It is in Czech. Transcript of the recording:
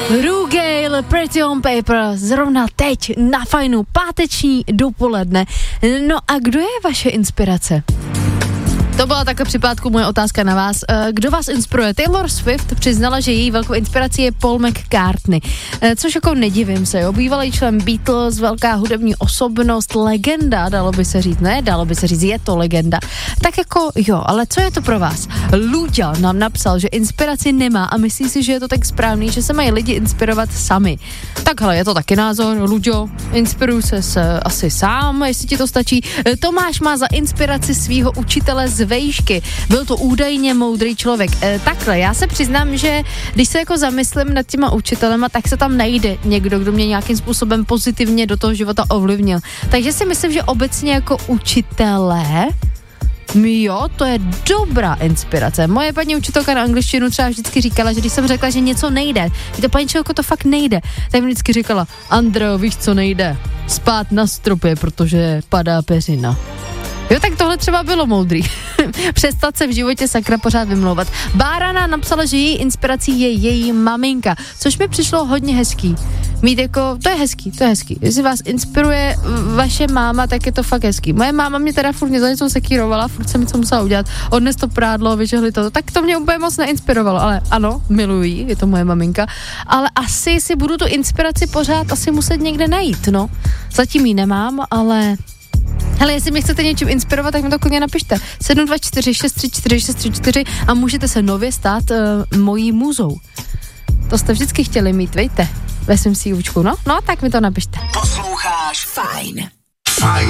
Rugale, Pretty on Paper, zrovna teď na Fajnu, páteční dopoledne. No a kdo je vaše inspirace? To byla takhle připátku moje otázka na vás. Kdo vás inspiruje? Taylor Swift přiznala, že její velkou inspirací je Paul McCartney. Což jako nedivím se, jo. Bývalý člen Beatles, velká hudební osobnost, legenda, dalo by se říct, ne? Dalo by se říct, je to legenda. Tak jako jo, ale co je to pro vás? Luďa nám napsal, že inspiraci nemá a myslí si, že je to tak správný, že se mají lidi inspirovat sami. Takhle, je to taky názor, Luďo, inspiruj se asi sám, jestli ti to stačí. Tomáš má za inspiraci svýho učitele z vejšky. Byl to údajně moudrý člověk. Takhle, já se přiznám, že když se jako zamyslím nad těma učitelema, tak se tam najde někdo, kdo mě nějakým způsobem pozitivně do toho života ovlivnil. Takže si myslím, že obecně jako učitelé, jo, to je dobrá inspirace. Moje paní učitelka na angličtinu třeba vždycky říkala, že když jsem řekla, že něco nejde, to paní čelko, to fakt nejde, tak mi vždycky říkala, Andreo, víš, co nejde? Spát na stropě, protože padá peřina. Jo, tak tohle třeba bylo moudrý. Přestat se v životě sakra pořád vymlouvat. Bárana napsala, že její inspirací je její maminka, což mi přišlo hodně hezký. Mít jako, to je hezký. Jestli vás inspiruje vaše máma, tak je to fakt hezký. Moje máma mě teda furt za něco sekírovala, furt jsem něco musela udělat. Odnes to prádlo, vyžehli to. Tak to mě úplně moc neinspirovalo, ale ano, miluji ji, je to moje maminka. Ale asi si budu tu inspiraci pořád asi muset někde najít, no. Zatím ji nemám, ale jestli mě chcete něčím inspirovat, tak mi to klidně napište. 724 634 634 a můžete se nově stát mojí muzou. To jste vždycky chtěli mít, vejte, ve svým CVčku, no? No, tak mi to napište. Posloucháš Fajn.